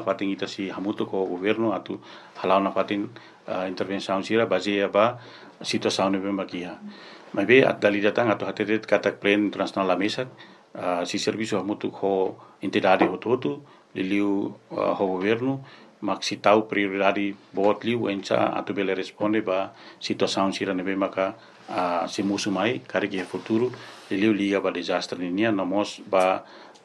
fating ita si hamutu ko governo atu halau na fating intervenção sira baseia ba situação nebe makia. Mas be at dali datang atu hatetet katak plan internasional la mesa si serviço hamutu ko entidade hototu liliu ho governo mak si tau prioridade bot liu enca atu bele responde ba situação sira nebe maka si musu mai kari ke futuro liliu liga ba desastre ninia namos ba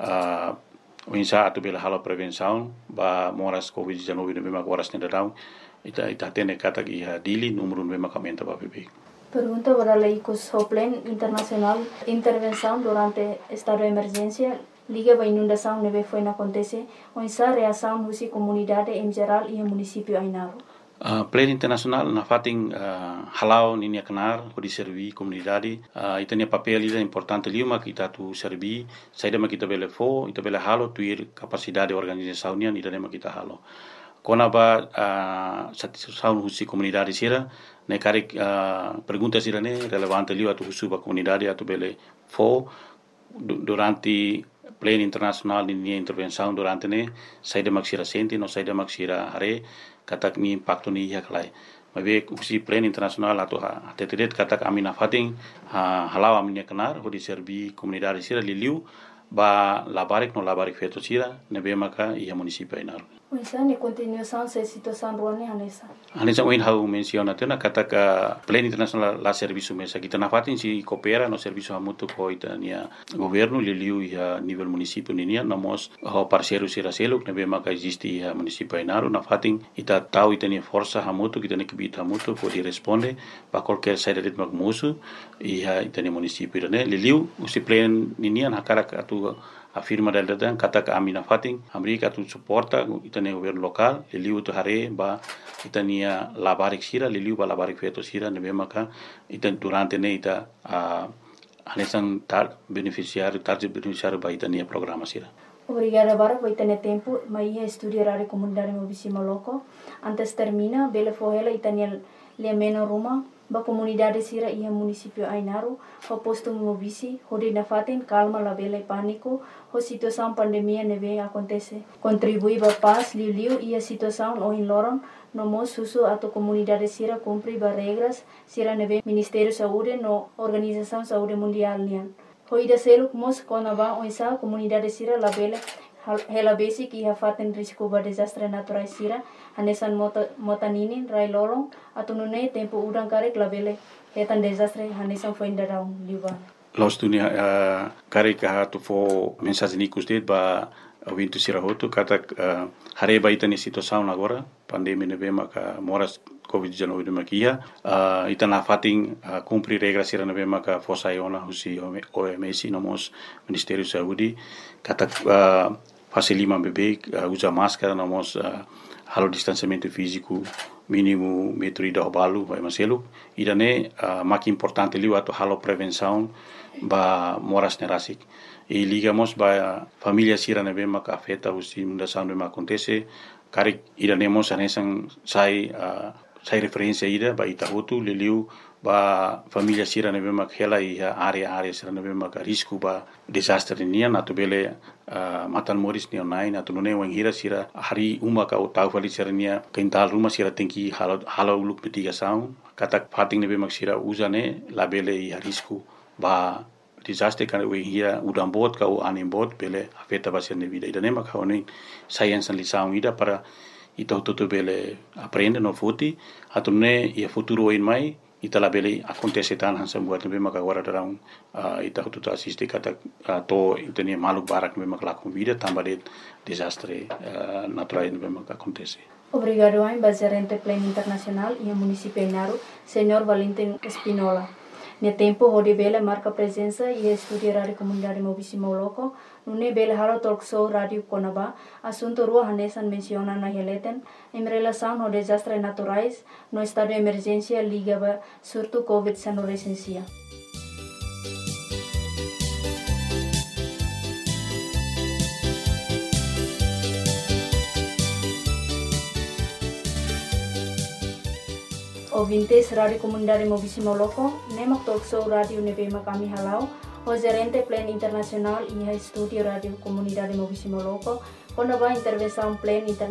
Winsa atu bela halo prevenção ba moras COVID-19 nebe mak waras nedadau ita tene kata ki dili número nebe mak aumenta ba bebê. Pergunta para leicos o Plan Internacional Intervenção durante estado de emergência liga ba inundação nebe foi na acontece onsa reação husi comunidade em geral e município Ainaro. Plan internasional na fating halau ninia kenar ko di servi comunidade itania papel ida importante liuma kita tu servi saida ma kita bele fo ita bele halo tuir capacidade organização nia ida ma kita halo kona ba satisfação husi comunidade sira ne kari pergunta sira ne relevante liu atu husu ba comunidade atu bele fo durante plan internasional ninia intervenção durante ne saida maksira senti no saida maksira hare katak ni impacto ni yaklai mabe usi plan internasional atau hatetet katak amina fating halau aminya kenar ho di servi comunidade sira liliu ba labarik no labarik feto sira nebe maka ia municipio Ainaro. Unsa ni continuação se situação ruani hanesa. Hanesa oin hau menciona tena katak plan internasional la serviço mesa kita na fating si coopera no serviço hamutu ko itania governo liliu ia nível municipio ninia namos ho parceiro sira seluk nebe maka existe ia municipio Ainaro na fating ita tau itania força hamutu kita ne kibita hamutu ko di responde ba qualquer saída de magmusu ia itania municipio ne liliu usi plan ninia na karak atu afirma del datang kata ka amina fating Amerika tu suporta itania governo local liliu tu hare ba itania labarik sira liliu ba labarik feto sira nebe maka itan durante ne ita anesan tar beneficiário ba itania programa sira. Obrigada para por ter tempo, mas ia estudar a comunidade Mobisimo Loco. Antes termina, bele fohela itania lemeno ruma ba comunidade sira ia municipio Ainaro, ho posto Mobisi, hode na faten calma la bele pânico, ho situação pandemia neve acontece. Contribui ba paz liu ia situação o in loron, no mo susu atau comunidade sira cumpri ba regras sira neve Ministério Saúde no Organização Saúde Mundial nian. Hoida seluk mos kona ba oisa comunidade sira la bele hela basic ia faten risco ba desastre natural sira hanesan motaninin rai lorong atau nune tempo udang karek la bele hetan desastre hanesan foi ndarau liba. Los dunia karek ha tu fo mensagem nikus det ba wintu sira hotu katak hare ba itani situação agora pandemia nebe maka moras COVID-19 makia itana fating cumprir regras sira nebe maka fosa iona husi OMS nomos Ministério Saúde katak facilima bebê usa máscara nomos halo distanciamento físico mínimo metro ida balu vai maselu idane mak importante liu atau halo prevenção ba moras nerasik e ligamos ba família sira nebe maka afeta usi mundação nebe acontece karik idanemos anesan sai referência ida ba itahutu liliu ba família sira nebe mak hela ia area sira nebe mak risco ba desastre nian atu bele matan moris ni online atu none wang hira sira hari uma ka tau fali sira nia kental rumah sira tengki halo uluk mitigação katak fating nebe mak sira usane la bele ia risco ba desastre kan we hira udam bot ka o anim bot bele afeta ba sira vida ida nema ka oni science lição ida para ita tutu bele aprende no futi atune ia futuro in mai ita la bele acontece tan hansa buat nebe maka agora darang ita tutu assiste kata to itania maluk barak nebe maka lakum vida tambah de desastre natural nebe maka acontece. Obrigado ao gerente Plan Internacional e município Ainaro, Senhor Valentim Espinola. Ne tempo hode bela marca presença e estudiar a comunidade Mobisimo Loco, nune bela halo talk show radio Conaba, assunto rua hanesan menciona na heleten, em relação ao desastre naturais, no estado de emergência ligava surto COVID-19 recensia. Ouvintes Rádio Comunidade Mobisimo Loco, nemak talk show radio nebema kami halau, o gerente Plan Internacional e estúdio Rádio Comunidade Mobisimo Loco, quando vai intervenção Plan Internacional